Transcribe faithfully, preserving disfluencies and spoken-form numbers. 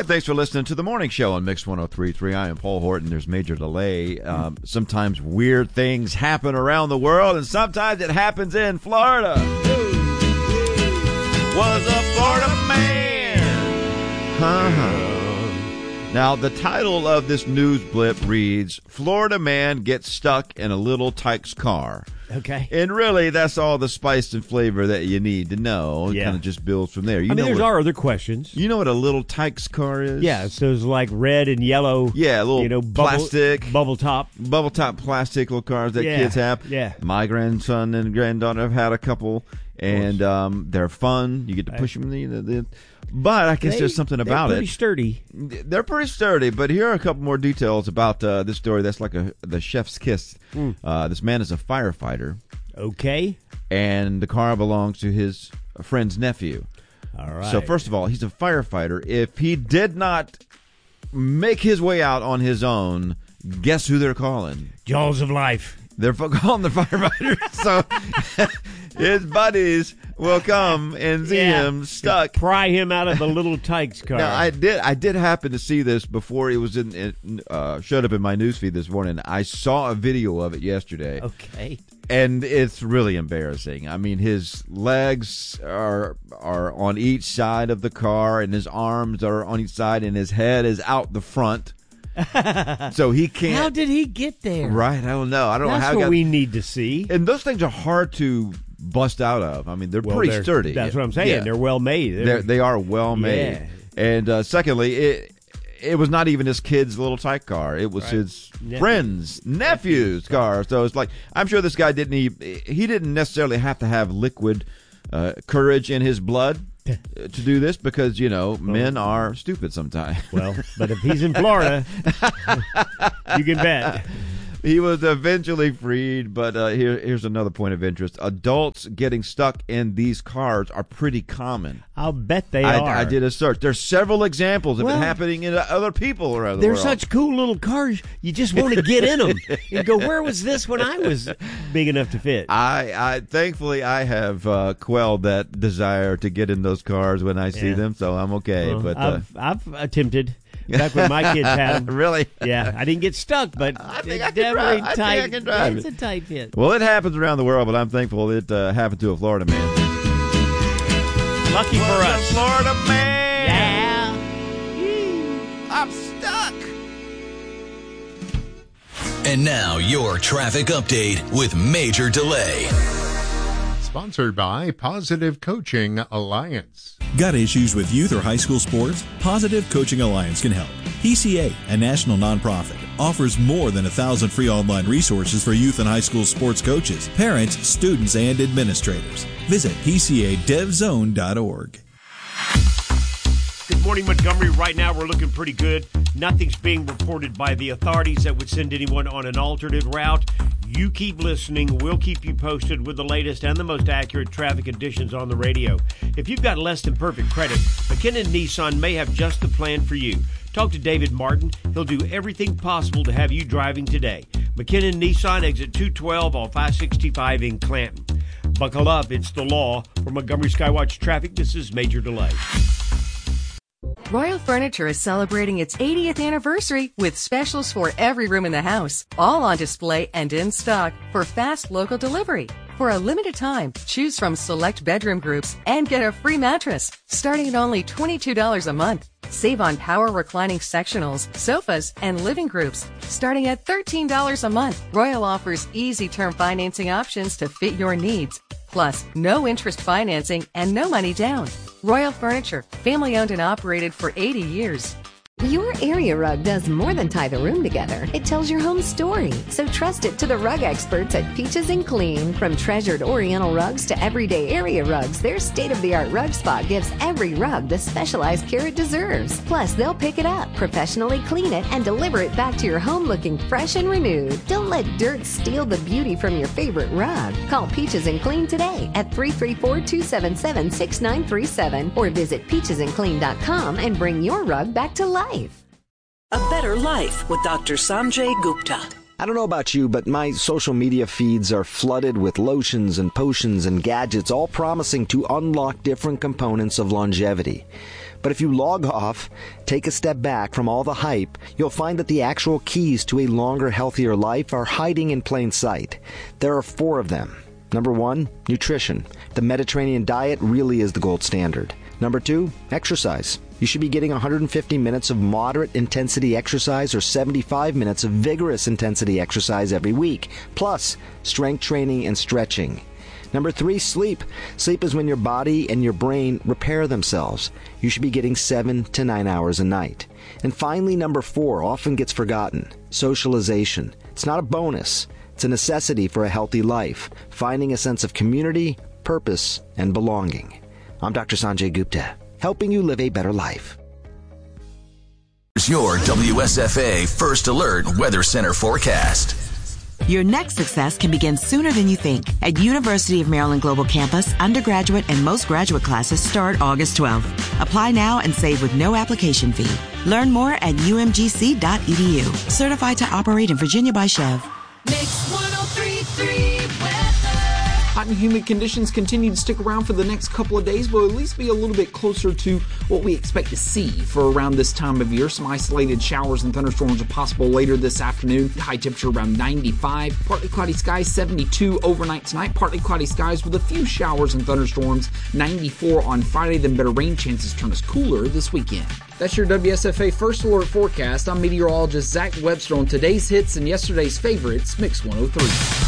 Hey, thanks for listening to the morning show on Mix one oh three point three. I am Paul Horton. There's major delay. Um, sometimes weird things happen around the world, and sometimes it happens in Florida. Was a Florida man. Uh-huh. Now, the title of this news blip reads, Florida man gets stuck in a little tyke's car. Okay. And really, that's all the spice and flavor that you need to know. It yeah. kind of just builds from there. You I mean, know there's what, our other questions. You know what a little tyke's car is? Yeah, it's those like red and yellow. Yeah, little you know, bubble, plastic. Bubble top. Bubble top plastic little cars that yeah. kids have. Yeah. My grandson and granddaughter have had a couple, and um, they're fun. You get to push them. The, the, the, but I guess they, there's something about they're pretty it. sturdy. They're pretty sturdy, but here are a couple more details about uh, this story that's like a the chef's kiss. Mm. Uh, this man is a firefighter. Okay. And the car belongs to his friend's nephew. All right. So first of all, he's a firefighter. If he did not make his way out on his own, guess who they're calling? Jaws of Life. They're calling the firefighter. So his buddies will come and see yeah. him stuck. Pry him out of the little Tykes car. Now, I did I did happen to see this before it was in it uh, showed up in my newsfeed this morning. I saw a video of it yesterday. Okay. And it's really embarrassing. I mean, his legs are are on each side of the car, and his arms are on each side, and his head is out the front. So he can't. How did he get there? Right, I don't know. I don't That's know how. what he got, we need to see. And those things are hard to bust out of. I mean, they're well, pretty they're, sturdy. That's what I'm saying. Yeah. They're well made. They're, They're, they are well made. Yeah. And uh, secondly, it it was not even his kid's little tyke car. It was right. his Nephew. friend's nephew's car. So it's like, I'm sure this guy didn't he, he didn't necessarily have to have liquid uh, courage in his blood to do this, because, you know, men are stupid sometimes. Well, but if he's in Florida, you can bet. He was eventually freed, but uh, here, here's another point of interest. Adults getting stuck in these cars are pretty common. I'll bet they I, are. I did a search. There's several examples of well, it happening in other people around the they're world. They're such cool little cars, you just want to get in them and go, where was this when I was big enough to fit? I, I Thankfully, I have uh, quelled that desire to get in those cars when I see yeah. them, so I'm okay. Well, but uh, I've, I've attempted. Back when my kids had them. Really? Yeah, I didn't get stuck, but I think it's I can definitely drive. I tight. think I can drive it's it. a tight fit. Well, it happens around the world, but I'm thankful it uh, happened to a Florida man. Lucky for us. A Florida man. Yeah. I'm stuck. And now your traffic update with Major Delay. Sponsored by Positive Coaching Alliance. Got issues with youth or high school sports? Positive Coaching Alliance can help. P C A, a national nonprofit, offers more than a thousand free online resources for youth and high school sports coaches, parents, students, and administrators. Visit P C A dev zone dot org. Good morning, Montgomery. Right now, we're looking pretty good. Nothing's being reported by the authorities that would send anyone on an alternate route. You keep listening. We'll keep you posted with the latest and the most accurate traffic conditions on the radio. If you've got less than perfect credit, McKinnon Nissan may have just the plan for you. Talk to David Martin. He'll do everything possible to have you driving today. McKinnon Nissan, exit two twelve off I sixty-five in Clanton. Buckle up. It's the law. For Montgomery Skywatch Traffic, this is Major Delay. Royal Furniture is celebrating its eightieth anniversary with specials for every room in the house, all on display and in stock for fast local delivery. For a limited time, choose from select bedroom groups and get a free mattress, starting at only twenty-two dollars a month. Save on power reclining sectionals, sofas, and living groups, starting at thirteen dollars a month. Royal offers easy term financing options to fit your needs. Plus, no interest financing and no money down. Royal Furniture, family owned and operated for eighty years. Your area rug does more than tie the room together. It tells your home story. So trust it to the rug experts at Peaches and Clean. From treasured Oriental rugs to everyday area rugs, their state-of-the-art rug spot gives every rug the specialized care it deserves. Plus, they'll pick it up, professionally clean it, and deliver it back to your home looking fresh and renewed. Don't let dirt steal the beauty from your favorite rug. Call Peaches and Clean today at three three four, two seven seven, six nine three seven or visit peaches and clean dot com and bring your rug back to life. A Better Life with Doctor Sanjay Gupta. I don't know about you, but my social media feeds are flooded with lotions and potions and gadgets, all promising to unlock different components of longevity. But if you log off, take a step back from all the hype, you'll find that the actual keys to a longer, healthier life are hiding in plain sight. There are four of them. Number one, nutrition. The Mediterranean diet really is the gold standard. Number two, exercise. You should be getting one hundred fifty minutes of moderate intensity exercise or seventy-five minutes of vigorous intensity exercise every week, plus strength training and stretching. Number three, sleep. Sleep is when your body and your brain repair themselves. You should be getting seven to nine hours a night. And finally, number four, often gets forgotten, socialization. It's not a bonus. It's a necessity for a healthy life, finding a sense of community, purpose, and belonging. I'm Doctor Sanjay Gupta, helping you live a better life. Here's your W S F A First Alert Weather Center forecast. Your next success can begin sooner than you think. At University of Maryland Global Campus, undergraduate and most graduate classes start August twelfth. Apply now and save with no application fee. Learn more at u m g c dot e d u. Certified to operate in Virginia by Chev. Mix one oh three point three weather. Hot and humid conditions continue to stick around for the next couple of days, but at least be a little bit closer to what we expect to see for around this time of year. Some isolated showers and thunderstorms are possible later this afternoon. High temperature around ninety-five. Partly cloudy skies, seventy-two overnight tonight. Partly cloudy skies with a few showers and thunderstorms. ninety-four on Friday, then better rain chances turn us cooler this weekend. That's your W S F A First Alert forecast. I'm meteorologist Zach Webster on today's hits and yesterday's favorites, Mix one oh three.